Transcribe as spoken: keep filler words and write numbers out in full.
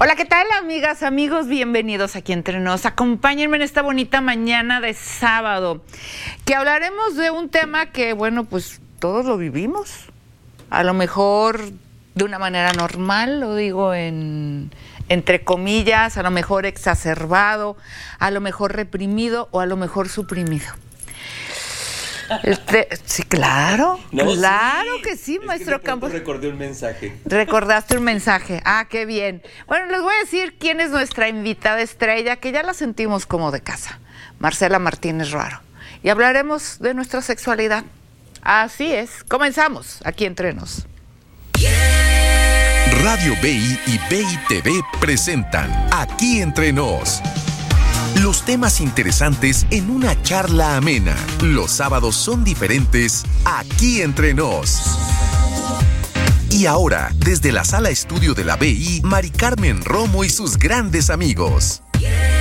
Hola, ¿qué tal, amigas, amigos? Bienvenidos aquí entre nos. Acompáñenme en esta bonita mañana de sábado, que hablaremos de un tema que, bueno, pues todos lo vivimos. A lo mejor de una manera normal, lo digo en entre comillas, a lo mejor exacerbado, a lo mejor reprimido o a lo mejor suprimido. Este, sí, claro, no, claro sí. que sí, es maestro que Campos. Recordé un mensaje. Recordaste un mensaje. Ah, qué bien. Bueno, les voy a decir quién es nuestra invitada estrella, que ya la sentimos como de casa. Marcela Martínez Ruaro. Y hablaremos de nuestra sexualidad. Así es. Comenzamos aquí entre nos. Radio B I y B I T V presentan Aquí entre nos. Los temas interesantes en una charla amena. Los sábados son diferentes aquí entre nos. Y ahora, desde la sala estudio de la B I, Mari Carmen Romo y sus grandes amigos.